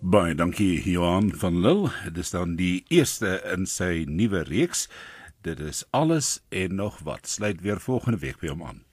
Baie dankie Johan van Lille. Dit is dan die eerste in sy nuwe reeks. Dit is alles en nog wat. Sluit weer volgende week by hom aan.